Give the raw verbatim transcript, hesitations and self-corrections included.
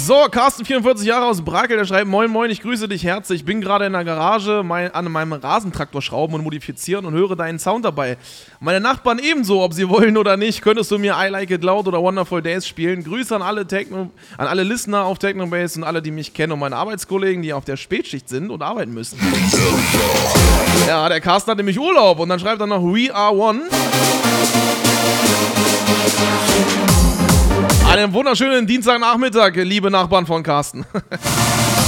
So, Carsten, vierundvierzig Jahre aus Brakel, der schreibt: Moin Moin, ich grüße dich herzlich. Ich bin gerade in der Garage mein, an meinem Rasentraktor schrauben und modifizieren und höre deinen Sound dabei. Meine Nachbarn ebenso, ob sie wollen oder nicht. Könntest du mir I Like It Loud oder Wonderful Days spielen? Grüße an alle Techno, an alle Listener auf Technobase und alle, die mich kennen, und meine Arbeitskollegen, die auf der Spätschicht sind und arbeiten müssen. Ja, der Carsten hat nämlich Urlaub und dann schreibt er noch: We are one. Einen wunderschönen Dienstagnachmittag, liebe Nachbarn von Carsten.